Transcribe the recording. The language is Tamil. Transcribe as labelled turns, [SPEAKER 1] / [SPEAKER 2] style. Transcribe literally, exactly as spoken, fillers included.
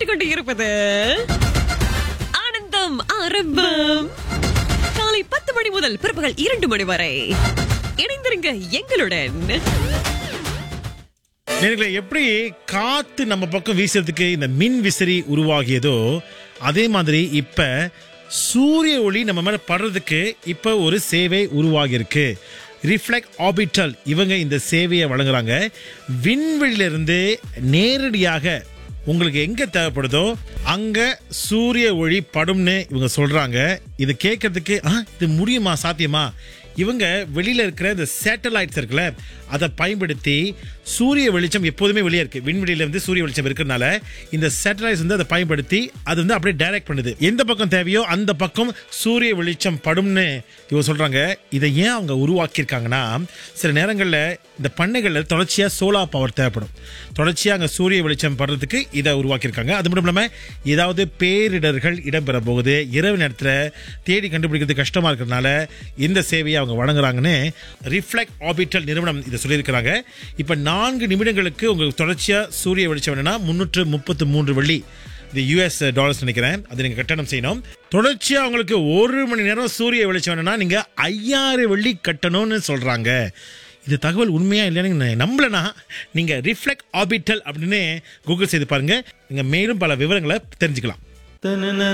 [SPEAKER 1] கேட்டுக்கொண்டு இருப்பது ஆனந்தம் ஆரம்பம். காலை பத்து மணி முதல் பிற்பகல் இரண்டு மணி வரை இணைந்திருங்க எங்களுடன்.
[SPEAKER 2] நேயர்களே, எப்படி காத்து நம்ம பக்கம் வீசுறதுக்கு இந்த மின் விசிறி உருவாகியதோ அதே மாதிரி இப்ப சூரிய ஒளி நம்ம மேல படுறதுக்கு இப்ப ஒரு சேவை உருவாகி இருக்கு. ரிஃப்ளெக்ட் ஆர்பிட்டல் இவங்க இந்த சேவையை வழங்குறாங்க. விண்வெளியிலிருந்து நேரடியாக உங்களுக்கு எங்க தேவைப்படுதோ அங்க சூரிய ஒளி படும்னு இவங்க சொல்றாங்க. இது கேட்கறதுக்கு இது முடியுமா, சாத்தியமா? இவங்க வெளியில இருக்கிற இந்த சேட்டலைட்ஸ் இருக்குல்ல, அதை பயன்படுத்தி சூரிய வெளிச்சம் எப்போதுமே வெளியே இருக்கு. விண்வெளியில இருந்து சூரிய வெளிச்சம் இருக்கிறதுனால இந்த சேட்டலைட்ஸ் வந்து அதை பயன்படுத்தி அது வந்து அப்படியே டைரக்ட் பண்ணுது. எந்த பக்கம் தேவையோ அந்த பக்கம் சூரிய வெளிச்சம் படும்னு இவங்க சொல்றாங்க. இதை ஏன் அவங்க உருவாக்கியிருக்காங்கன்னா, சில நேரங்களில் இந்த பண்ணைகளில் தொடர்ச்சியா சோலார் பவர் தேவைப்படும். தொடர்ச்சியா அங்கே சூரிய வெளிச்சம் படுறதுக்கு இதை உருவாக்கியிருக்காங்க. அது மட்டும் இல்லாமல் ஏதாவது பேரிடர்கள் இடம்பெற போகுது, இரவு நேரத்தில் தேடி கண்டுபிடிக்கிறது கஷ்டமா இருக்கிறதுனால இந்த சேவையை அவங்க வழங்குறாங்கன்னு ரிஃப்ளெக்ட் ஆர்பிட்டல் நிறுவனம் இதை சொல்லியிருக்கிறாங்க. இப்ப நான்கு நிமிடங்களுக்கு உங்களுக்கு தொடர்ச்சியா சூரிய வெளிச்சம் வேணும்னா முன்னூற்று முப்பத்து மூன்று வெள்ளி, இது யூஎஸ் டாலர்ஸ் நினைக்கிறேன், அது நீங்க கட்டணம் செய்யணும். தொடர்ச்சியா உங்களுக்கு ஒரு மணி நேரம் சூரிய வெளிச்சம் வேணும்னா நீங்க ஐயாயிரம் வெள்ளி கட்டணும்னு சொல்றாங்க. இது தகவல் உண்மையா இல்லைன்னு நம்பலனா நீங்க ரிஃப்ளெக்ட் ஆர்பிட்டல் அப்படின்னு கூகுள் செய்து பாருங்க. நீங்க மேலும் பல விவரங்களை தெரிஞ்சுக்கலாம்.